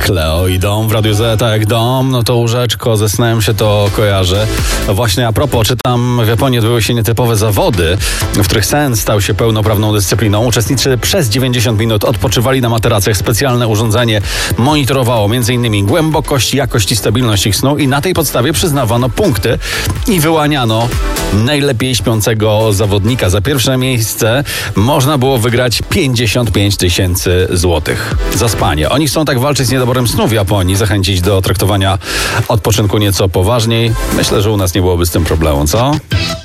Kleo i dom w Radiu Z, jak dom, no to łóżeczko, ze snem się to kojarzy. Właśnie a propos, czytam, w Japonii odbyły się nietypowe zawody, w których sen stał się pełnoprawną dyscypliną. Uczestnicy przez 90 minut odpoczywali na materacach. Specjalne urządzenie monitorowało m.in. głębokość, jakość i stabilność ich snu i na tej podstawie przyznawano punkty i wyłaniano najlepiej śpiącego zawodnika. Za pierwsze miejsce można było wygrać 55 000 złotych za spanie. Oni chcą tak walczyć z niedoborem snu w Japonii, zachęcić do traktowania odpoczynku nieco poważniej. Myślę, że u nas nie byłoby z tym problemu, co?